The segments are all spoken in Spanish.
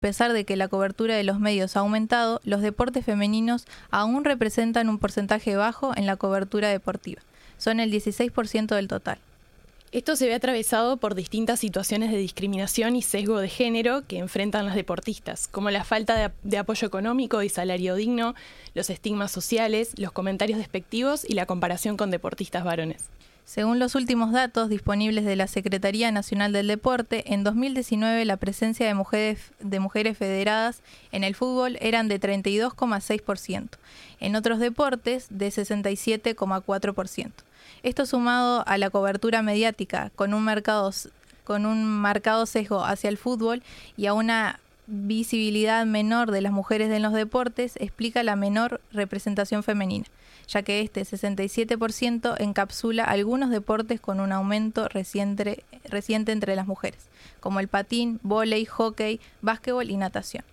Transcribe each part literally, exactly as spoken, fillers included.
A pesar de que la cobertura de los medios ha aumentado, los deportes femeninos aún representan un porcentaje bajo en la cobertura deportiva. Son el dieciséis por ciento del total. Esto se ve atravesado por distintas situaciones de discriminación y sesgo de género que enfrentan las deportistas, como la falta de, de apoyo económico y salario digno, los estigmas sociales, los comentarios despectivos y la comparación con deportistas varones. Según los últimos datos disponibles de la Secretaría Nacional del Deporte, en dos mil diecinueve la presencia de mujeres, de mujeres federadas en el fútbol eran de treinta y dos coma seis por ciento, en otros deportes de sesenta y siete coma cuatro por ciento. Esto sumado a la cobertura mediática con un, mercado, con un marcado sesgo hacia el fútbol y a una visibilidad menor de las mujeres en los deportes, explica la menor representación femenina, ya que este sesenta y siete por ciento encapsula algunos deportes con un aumento reciente, reciente entre las mujeres, como el patín, vóley, hockey, básquetbol y natación.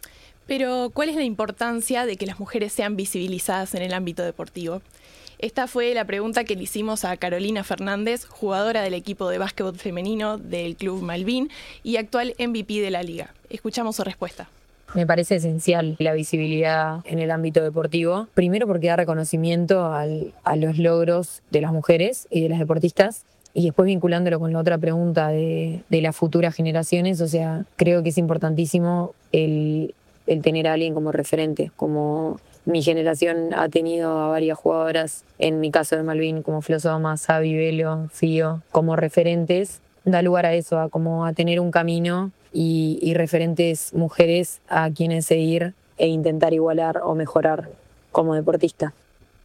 Pero, ¿cuál es la importancia de que las mujeres sean visibilizadas en el ámbito deportivo? Esta fue la pregunta que le hicimos a Carolina Fernández, jugadora del equipo de básquetbol femenino del Club Malvin y actual M V P de la liga. Escuchamos su respuesta. Me parece esencial la visibilidad en el ámbito deportivo, primero porque da reconocimiento al, a los logros de las mujeres y de las deportistas, y después vinculándolo con la otra pregunta de, de las futuras generaciones, o sea, creo que es importantísimo el, el tener a alguien como referente, como mi generación ha tenido a varias jugadoras, en mi caso de Malvin, como Flo Soma, Sabi, Velo, Fío, como referentes, da lugar a eso, a como a tener un camino y, y referentes mujeres a quienes seguir e intentar igualar o mejorar como deportista.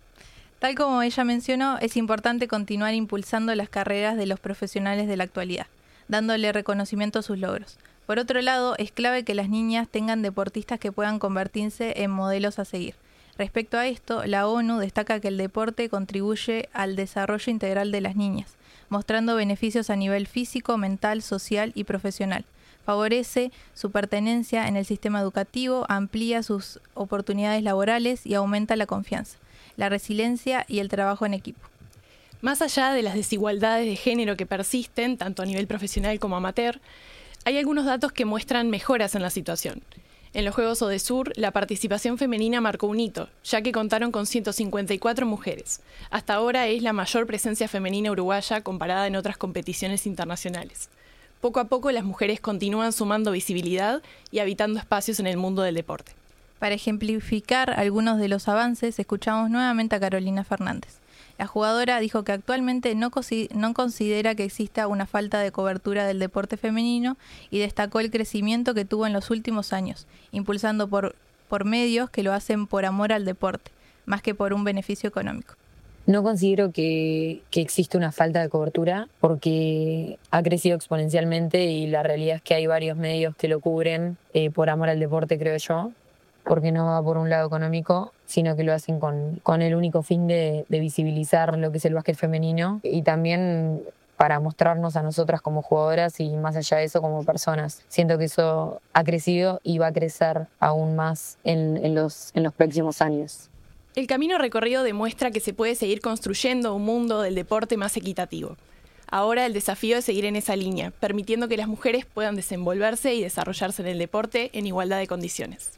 Tal como ella mencionó, es importante continuar impulsando las carreras de los profesionales de la actualidad, dándole reconocimiento a sus logros. Por otro lado, es clave que las niñas tengan deportistas que puedan convertirse en modelos a seguir. Respecto a esto, la ONU destaca que el deporte contribuye al desarrollo integral de las niñas, mostrando beneficios a nivel físico, mental, social y profesional. Favorece su pertenencia en el sistema educativo, amplía sus oportunidades laborales y aumenta la confianza, la resiliencia y el trabajo en equipo. Más allá de las desigualdades de género que persisten, tanto a nivel profesional como amateur, hay algunos datos que muestran mejoras en la situación. En los Juegos Odesur, la participación femenina marcó un hito, ya que contaron con ciento cincuenta y cuatro mujeres. Hasta ahora es la mayor presencia femenina uruguaya comparada en otras competiciones internacionales. Poco a poco las mujeres continúan sumando visibilidad y habitando espacios en el mundo del deporte. Para ejemplificar algunos de los avances, escuchamos nuevamente a Carolina Fernández. La jugadora dijo que actualmente no, no considera que exista una falta de cobertura del deporte femenino y destacó el crecimiento que tuvo en los últimos años, impulsando por, por medios que lo hacen por amor al deporte, más que por un beneficio económico. No considero que, que existe una falta de cobertura porque ha crecido exponencialmente y la realidad es que hay varios medios que lo cubren eh, por amor al deporte, creo yo, porque no va por un lado económico, sino que lo hacen con, con el único fin de, de visibilizar lo que es el básquet femenino y también para mostrarnos a nosotras como jugadoras y más allá de eso como personas. Siento que eso ha crecido y va a crecer aún más en, en, los, en los próximos años. El camino recorrido demuestra que se puede seguir construyendo un mundo del deporte más equitativo. Ahora el desafío es seguir en esa línea, permitiendo que las mujeres puedan desenvolverse y desarrollarse en el deporte en igualdad de condiciones.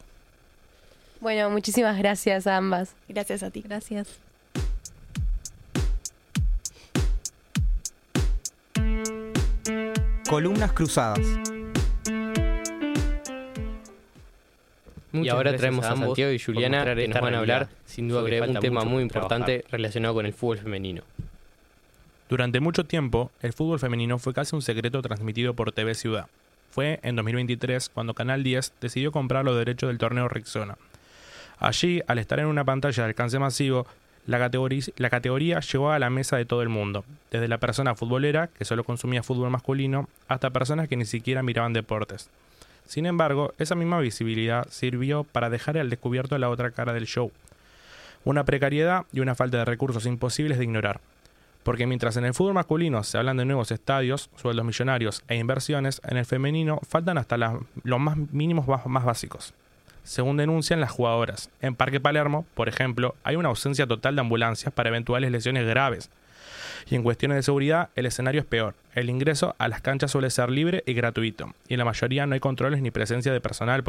Bueno, muchísimas gracias a ambas. Gracias a ti. Gracias. Columnas cruzadas. Muchas y ahora traemos a, a Santiago y Juliana que nos van a hablar, sin duda creo, un tema muy importante trabajar. relacionado con el fútbol femenino. Durante mucho tiempo, el fútbol femenino fue casi un secreto transmitido por T V Ciudad. Fue en dos mil veintitrés cuando Canal diez decidió comprar los derechos del torneo Rexona. Allí, al estar en una pantalla de alcance masivo, la categoría, la categoría llegó a la mesa de todo el mundo, desde la persona futbolera, que solo consumía fútbol masculino, hasta personas que ni siquiera miraban deportes. Sin embargo, esa misma visibilidad sirvió para dejar al descubierto la otra cara del show. Una precariedad y una falta de recursos imposibles de ignorar. Porque mientras en el fútbol masculino se hablan de nuevos estadios, sueldos millonarios e inversiones, en el femenino faltan hasta la, los más mínimos más básicos. Según denuncian las jugadoras, en Parque Palermo, por ejemplo, hay una ausencia total de ambulancias para eventuales lesiones graves. Y en cuestiones de seguridad, el escenario es peor. El ingreso a las canchas suele ser libre y gratuito, y en la mayoría no hay controles ni presencia de personal